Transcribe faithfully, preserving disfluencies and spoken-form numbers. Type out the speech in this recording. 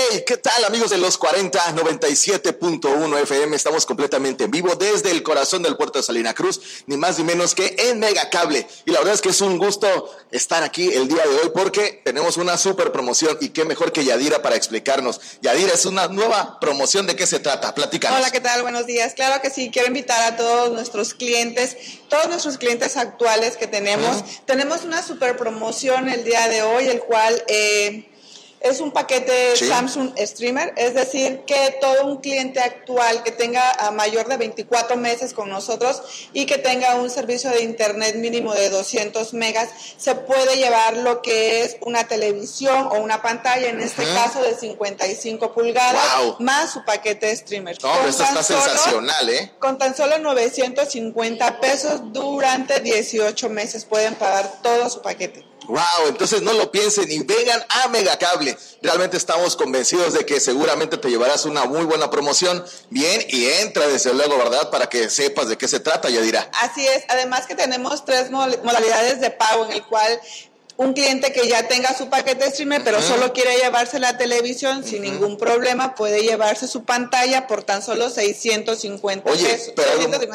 Hey, ¿qué tal, amigos de los cuarenta, noventa y siete punto uno F M? Estamos completamente en vivo desde el corazón del puerto de Salina Cruz, ni más ni menos que en Megacable. Y la verdad es que es un gusto estar aquí el día de hoy porque tenemos una super promoción y qué mejor que Yadira para explicarnos. Yadira, es una nueva promoción, ¿de qué se trata? Platícanos. Hola, ¿qué tal? Buenos días. Claro que sí, quiero invitar a todos nuestros clientes, todos nuestros clientes actuales que tenemos. Uh-huh. Tenemos una super promoción el día de hoy, el cual... Eh, Es un paquete sí. Samsung Streamer, es decir, que todo un cliente actual que tenga a mayor de veinticuatro meses con nosotros y que tenga un servicio de internet mínimo de doscientos megas, se puede llevar lo que es una televisión o una pantalla, en este uh-huh. caso de cincuenta y cinco pulgadas, wow. más su paquete Streamer. No, pero esto está solo, sensacional, ¿eh? Con tan solo novecientos cincuenta pesos durante dieciocho meses pueden pagar todo su paquete. Wow, entonces no lo piensen y vengan a Megacable. Realmente estamos convencidos de que seguramente te llevarás una muy buena promoción. Bien, y entra desde luego, ¿verdad? Para que sepas de qué se trata, Yadira. Así es, además que tenemos tres modalidades de pago en el cual un cliente que ya tenga su paquete streamer, pero uh-huh. solo quiere llevarse la televisión uh-huh. sin ningún problema, puede llevarse su pantalla por tan solo seiscientos cincuenta Oye, pesos. Pero seiscientos cincuenta